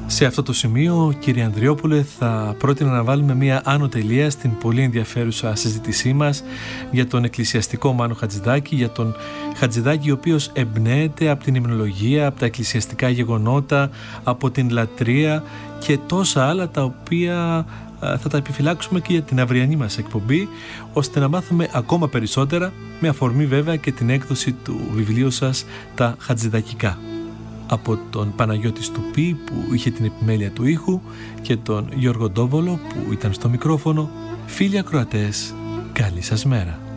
Σε αυτό το σημείο, κύριε Ανδριόπουλε, θα πρότεινα να βάλουμε μία άνω τελεία στην πολύ ενδιαφέρουσα συζήτησή μας για τον εκκλησιαστικό Μάνο Χατζηδάκη, για τον Χατζηδάκη ο οποίος εμπνέεται από την υμνολογία, από τα εκκλησιαστικά γεγονότα, από την λατρεία και τόσα άλλα τα οποία θα τα επιφυλάξουμε και για την αυριανή μας εκπομπή, ώστε να μάθουμε ακόμα περισσότερα, με αφορμή βέβαια και την έκδοση του βιβλίου σας «Τα Χατζηδακικά». Από τον Παναγιώτη Στουπή που είχε την επιμέλεια του ήχου και τον Γιώργο Ντόβολο που ήταν στο μικρόφωνο, φίλοι ακροατές, καλή σας μέρα.